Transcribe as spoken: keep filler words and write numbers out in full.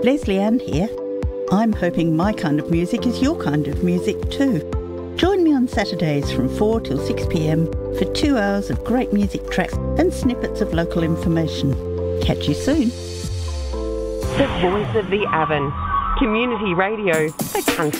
Leslie Ann here. I'm hoping my kind of music is your kind of music too. Join me on Saturdays from four till six p m for two hours of great music tracks and snippets of local information. Catch you soon. The voice of the Avon. Community radio for country.